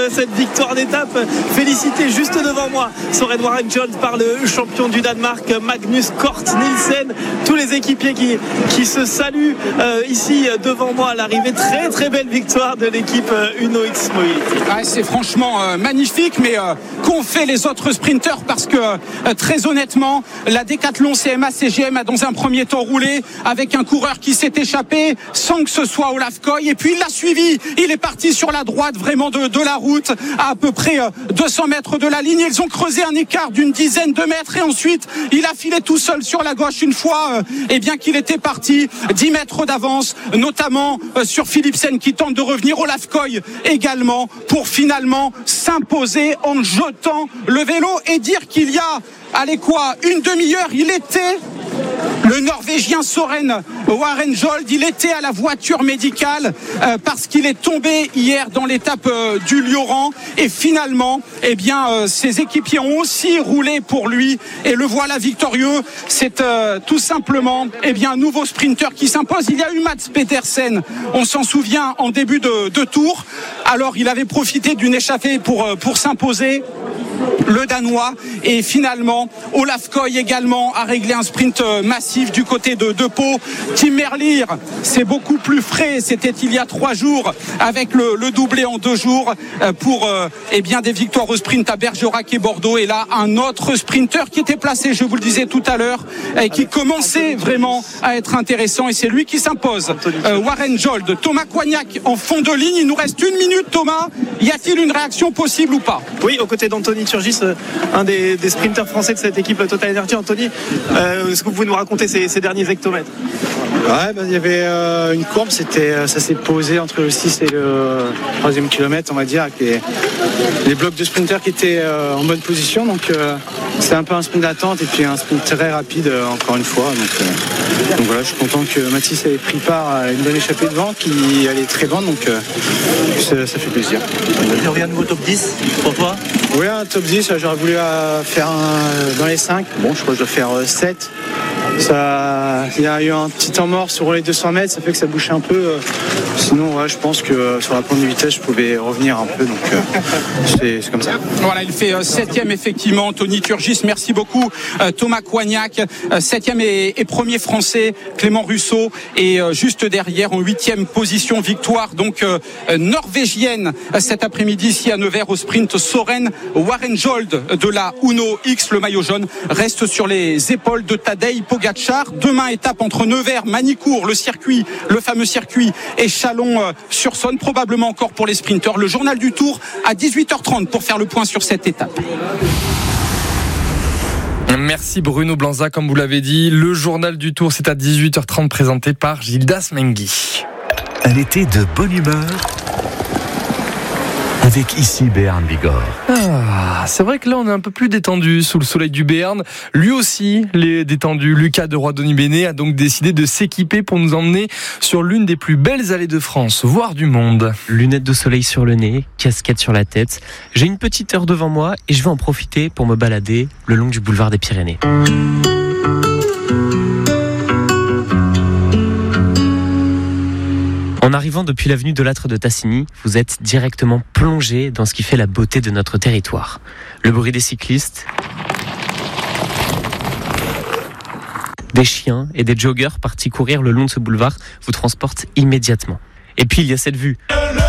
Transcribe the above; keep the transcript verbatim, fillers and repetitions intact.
cette victoire d'étape. Félicité juste devant moi, Søren Warengjold par le champion du Danemark, Magnus Cort Nielsen. Tous les équipiers qui, qui se saluent euh, ici devant moi à l'arrivée. Très très belle victoire de l'équipe euh, Uno X Mobility. Ah, c'est franchement euh, magnifique, mais euh, qu'ont fait les autres sprinteurs, parce que euh, très honnêtement, la Decathlon C M A C G M a dans un premier temps roulé avec un coureur qui s'est échappé sans que ce soit Olaf Koy, et puis il l'a suivi, il est parti sur la droite vraiment de, de la route à à peu près euh, deux cents mètres de la ligne. Ils ont creusé un écart d'une dizaine de mètres et ensuite il a filé tout seul sur la gauche une fois euh, eh bien qu'il était parti, dix mètres d'avance, notamment euh, sur Philipsen qui tente de revenir, Olaf Koy également, pour finalement s'imposer en jetant le vélo et dire qu'il y a, allez quoi, une demi-heure, il était le Norvégien Søren Warengjold, il était à la voiture médicale euh, parce qu'il est tombé hier dans l'étape euh, du Lioran, et finalement eh bien euh, ses équipiers ont aussi roulé pour lui et le voilà victorieux. C'est euh, tout simplement eh bien un nouveau sprinter qui s'impose. Il y a eu Mats Pedersen, on s'en souvient, en début de, de tour. Alors il avait profité d'une échappée pour, euh, pour s'imposer, le Danois, et finalement Olaf Koy également a réglé un sprint massif du côté de, de Pau. Tim Merlier, c'est beaucoup plus frais, c'était il y a trois jours avec le, le doublé en deux jours pour euh, eh bien des victoires au sprint à Bergerac et Bordeaux. Et là un autre sprinter qui était placé, je vous le disais tout à l'heure, et qui commençait vraiment à être intéressant, et c'est lui qui s'impose. euh, Warengjold, Thomas Coignac en fond de ligne. Il nous reste une minute. Thomas, y a-t-il une réaction possible ou pas? Oui, aux côtés d'Anthony Turgis, un des, des sprinteurs français de cette équipe Total Energy. Anthony, euh, est-ce que vous pouvez nous raconter ces, ces derniers hectomètres? Ouais, bah, il y avait euh, une courbe, c'était, ça s'est posé entre le six et le troisième kilomètre, on va dire, avec les, les blocs de sprinteurs qui étaient euh, en bonne position. Donc euh, c'était un peu un sprint d'attente et puis un sprint très rapide, euh, encore une fois. Donc, euh, donc voilà, je suis content que Mathis ait pris part à une bonne échappée devant qui allait très loin, donc euh, ça, ça fait plaisir. Tu regardes un nouveau top dix pour toi? Oui, un top dix, j'aurais voulu euh, faire un, dans les cinq. Bon, je crois que je dois faire euh, sept. Ça, il y a eu un petit temps mort sur les deux cents mètres, ça fait que ça bouchait un peu. Euh, sinon, ouais, je pense que euh, sur la pointe de vitesse, je pouvais revenir un peu. Donc, euh, c'est, c'est comme ça. Voilà, il fait euh, septième effectivement. Anthony Turgis, merci beaucoup. Euh, Thomas Coignac, euh, septième et, et premier français. Clément Russo et euh, juste derrière en huitième position, victoire donc euh, norvégienne euh, cet après-midi ici à Nevers au sprint. Søren Warengjold de la Uno X, le maillot jaune, reste sur les épaules de Tadej Pogacar. Demain, étape entre Nevers, Manicourt, le circuit, le fameux circuit, et Chalon-sur-Saône, probablement encore pour les sprinteurs. Le journal du Tour à dix-huit heures trente pour faire le point sur cette étape. Merci Bruno Blanza, comme vous l'avez dit. Le journal du Tour, c'est à dix-huit heures trente, présenté par Gildas Mengi. Un été de bonne humeur avec ici Béarn Bigorre. Ah, c'est vrai que là on est un peu plus détendu sous le soleil du Béarn. Lui aussi, les détendus, Lucas de Roidoni-Bennett a donc décidé de s'équiper pour nous emmener sur l'une des plus belles allées de France, voire du monde. Lunettes de soleil sur le nez, casquette sur la tête. J'ai une petite heure devant moi et je vais en profiter pour me balader le long du boulevard des Pyrénées. En arrivant depuis l'avenue de l'Âtre de Tassigny, vous êtes directement plongé dans ce qui fait la beauté de notre territoire. Le bruit des cyclistes, des chiens et des joggers partis courir le long de ce boulevard vous transportent immédiatement. Et puis il y a cette vue.